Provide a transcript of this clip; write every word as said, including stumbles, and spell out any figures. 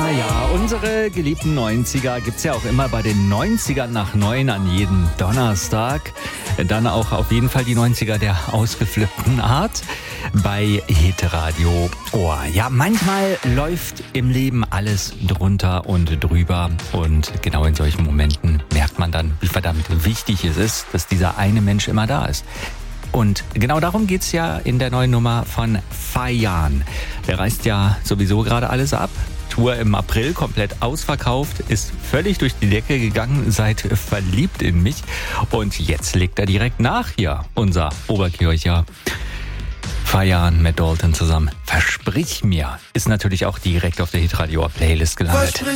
Ah ja, unsere geliebten neunziger gibt's ja auch immer bei den neunzigern nach neun an jedem Donnerstag. Dann auch auf jeden Fall die neunziger der ausgeflippten Art bei Hitradio Ohr. Ja, manchmal läuft im Leben alles drunter und drüber und genau in solchen Momenten merkt man dann, wie verdammt wichtig es ist, dass dieser eine Mensch immer da ist. Und genau darum geht's ja in der neuen Nummer von Fayan. Der reißt ja sowieso gerade alles ab. Tour im April komplett ausverkauft, ist völlig durch die Decke gegangen, seid verliebt in mich. Und jetzt legt er direkt nach hier, unser Oberkircher. Fayan mit Dalton zusammen. Versprich mir, ist natürlich auch direkt auf der Hitradio Playlist gelandet.